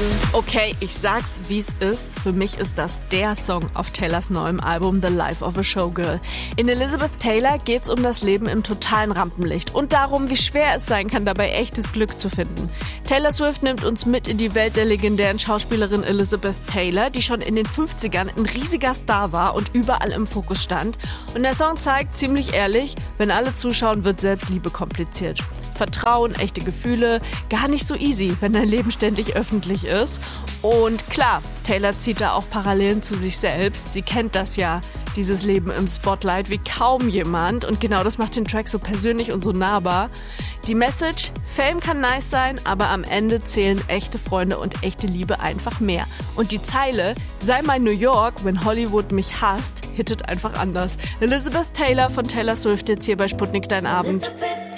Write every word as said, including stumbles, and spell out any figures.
Okay, ich sag's, wie's ist. Für mich ist das der Song auf Taylors neuem Album The Life of a Showgirl. In Elizabeth Taylor geht's um das Leben im totalen Rampenlicht und darum, wie schwer es sein kann, dabei echtes Glück zu finden. Taylor Swift nimmt uns mit in die Welt der legendären Schauspielerin Elizabeth Taylor, die schon in den fünfzigern ein riesiger Star war und überall im Fokus stand. Und der Song zeigt ziemlich ehrlich, wenn alle zuschauen, wird Selbstliebe kompliziert. Vertrauen, echte Gefühle, gar nicht so easy, wenn dein Leben ständig öffentlich ist. Und klar, Taylor zieht da auch Parallelen zu sich selbst. Sie kennt das ja, dieses Leben im Spotlight, wie kaum jemand. Und genau das macht den Track so persönlich und so nahbar. Die Message, Fame kann nice sein, aber am Ende zählen echte Freunde und echte Liebe einfach mehr. Und die Zeile, sei mal New York, wenn Hollywood mich hasst, hittet einfach anders. Elizabeth Taylor von Taylor Swift jetzt hier bei Sputnik Dein Abend.